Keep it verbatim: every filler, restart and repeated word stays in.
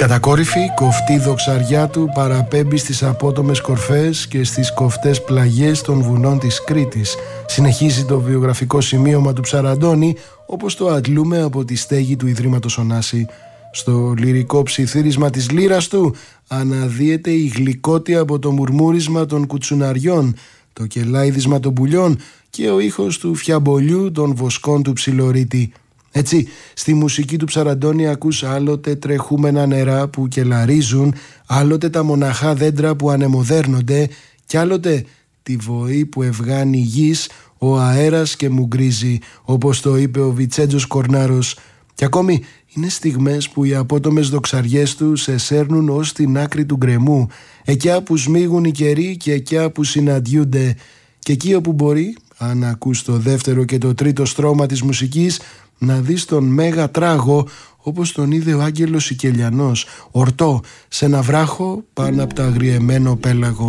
κατακόρυφη κοφτή δοξαριά του παραπέμπει στις απότομες κορφές και στις κοφτές πλαγιές των βουνών της Κρήτης. Συνεχίζει το βιογραφικό σημείωμα του Ψαραντώνη, όπως το αντλούμε από τη στέγη του Ιδρύματος Ωνάση. Στο λυρικό ψιθύρισμα της λύρας του αναδύεται η γλυκότη από το μουρμούρισμα των κουτσουναριών, το κελάιδισμα των πουλιών και ο ήχος του φιαμπολιού των βοσκών του Ψιλορίτη. Έτσι, στη μουσική του Ψαραντώνη ακούς άλλοτε τρεχούμενα νερά που κελαρίζουν, άλλοτε τα μοναχά δέντρα που ανεμοδέρνονται κι άλλοτε τη βοή που ευγάνει γης ο αέρας και μου γκρίζει, όπως το είπε ο Βιτσέντζος Κορνάρος. Κι ακόμη είναι στιγμές που οι απότομες δοξαριές του σε σέρνουν ως την άκρη του γκρεμού, εκιά που σμίγουν οι καιροί και εκιά που συναντιούνται. Και εκεί όπου μπορεί, αν ακούς το δεύτερο και το τρίτο στρώμα της μουσικής, να δεις τον Μέγα Τράγο όπως τον είδε ο Άγγελος Σικελιανός, ορτό σε ένα βράχο πάνω από το αγριεμένο πέλαγο.